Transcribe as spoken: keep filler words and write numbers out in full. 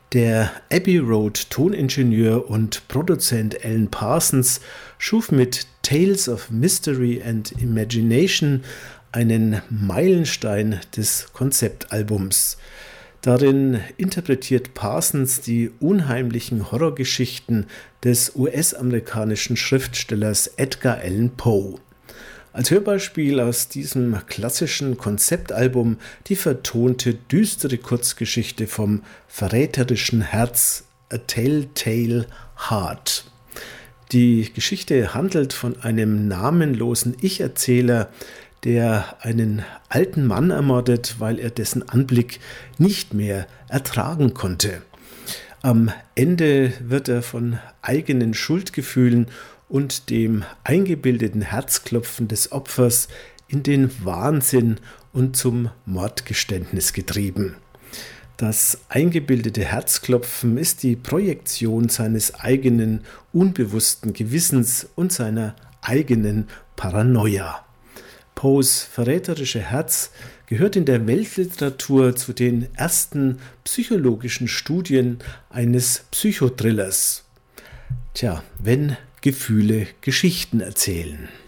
Der Abbey Road Toningenieur und Produzent Alan Parsons schuf mit Tales of Mystery and Imagination einen Meilenstein des Konzeptalbums. Darin interpretiert Parsons die unheimlichen Horrorgeschichten des U S-amerikanischen Schriftstellers Edgar Allan Poe. Als Hörbeispiel aus diesem klassischen Konzeptalbum die vertonte düstere Kurzgeschichte vom verräterischen Herz, A Telltale Heart. Die Geschichte handelt von einem namenlosen Ich-Erzähler, der einen alten Mann ermordet, weil er dessen Anblick nicht mehr ertragen konnte. Am Ende wird er von eigenen Schuldgefühlen und dem eingebildeten Herzklopfen des Opfers in den Wahnsinn und zum Mordgeständnis getrieben. Das eingebildete Herzklopfen ist die Projektion seines eigenen unbewussten Gewissens und seiner eigenen Paranoia. Poes verräterische Herz gehört in der Weltliteratur zu den ersten psychologischen Studien eines Psychothrillers. Tja, wenn Gefühle Geschichten erzählen.